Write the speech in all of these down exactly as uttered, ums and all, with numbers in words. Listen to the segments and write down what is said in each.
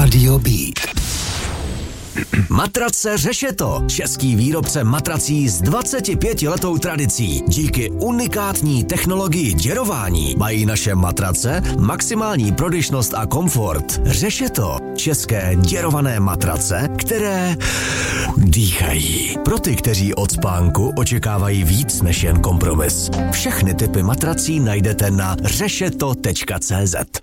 Rádio Beat. Matrace Řešeto, český výrobce matrací s dvacetipětiletou tradicí. Díky unikátní technologii děrování mají naše matrace maximální prodyšnost a komfort. Řešeto, české děrované matrace, které dýchají. Pro ty, kteří od spánku očekávají víc než jen kompromis. Všechny typy matrací najdete na řešeto tečka cé zet.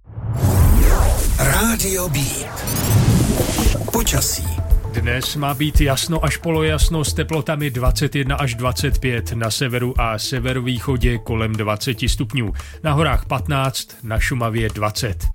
Rádio Beat. Počasí. Dnes má být jasno až polojasno s teplotami dvacet jedna až dvacet pět, na severu a severovýchodě kolem dvacet stupňů, na horách patnáct, na Šumavě dvacet.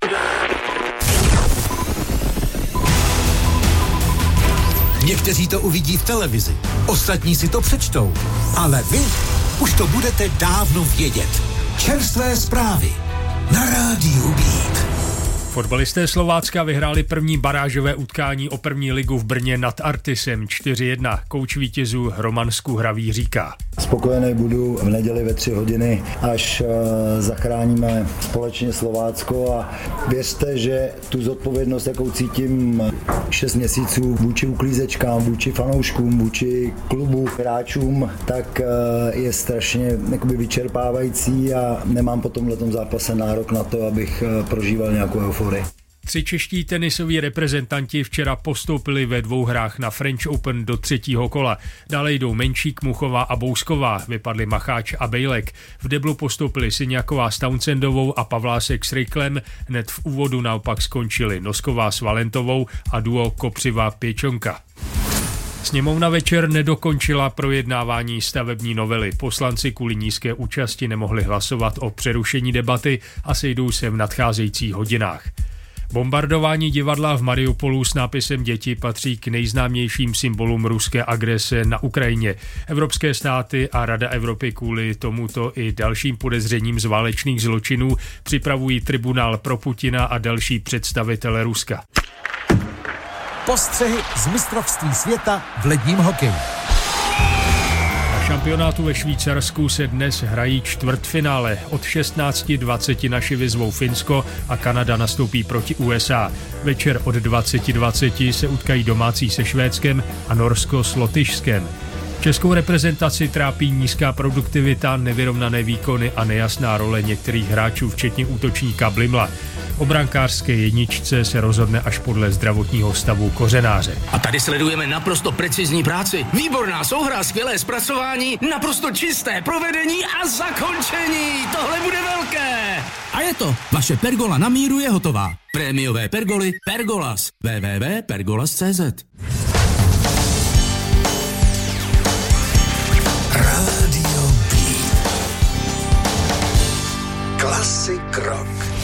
Někteří to uvidí v televizi, ostatní si to přečtou, ale vy už to budete dávno vědět. Čerstvé zprávy na Rádiu Beat. Fotbalisté Slovácka vyhráli první barážové utkání o první ligu v Brně nad Artisem čtyři jedna. Kouč vítězů Roman Skuhravý říká: Spokojený budu v neděli ve tři hodiny, až uh, zachráníme společně Slovácko, a věřte, že tu zodpovědnost, jakou cítím šest měsíců vůči uklízečkám, vůči fanouškům, vůči klubu, hráčům, tak uh, je strašně jakoby vyčerpávající a nemám po tomhletom zápase nárok na to, abych uh, prožíval nějakou euforii. Tři čeští tenisoví reprezentanti včera postoupili ve dvou hrách na French Open do třetího kola. Dále jdou Menčík, Muchová a Bousková, vypadli Macháč a Bejlek. V deblu postoupili Syňáková s Townsendovou a Pavlásek s Ryklem, hned v úvodu naopak skončili Nosková s Valentovou a duo Kopřiva-Pěčonka. Sněmovna večer nedokončila projednávání stavební novely. Poslanci kvůli nízké účasti nemohli hlasovat o přerušení debaty a sejdou se v nadcházejících hodinách. Bombardování divadla v Mariupolu s nápisem Děti patří k nejznámějším symbolům ruské agrese na Ukrajině. Evropské státy a Rada Evropy kvůli tomuto i dalším podezřením z válečných zločinů připravují tribunál pro Putina a další představitele Ruska. Postřehy z mistrovství světa v ledním hokeji. Na šampionátu ve Švýcarsku se dnes hrají čtvrtfinále. Od šestnáct dvacet naši vyzvou Finsko a Kanada nastoupí proti U S A. Večer od dvacet dvacet se utkají domácí se Švédskem a Norsko s Lotyšskem. Českou reprezentaci trápí nízká produktivita, nevyrovnané výkony a nejasná role některých hráčů, včetně útočníka Blimla. O brankářské jedničce se rozhodne až podle zdravotního stavu kořenáře. A tady sledujeme naprosto precizní práci. Výborná souhra, skvělé zpracování, naprosto čisté provedení a zakončení. Tohle bude velké. A je to. Vaše pergola na míru je hotová. Prémiové pergoly Pergolas. w w w tečka pergolas tečka cé zet. Rádio Beat. Classic rock.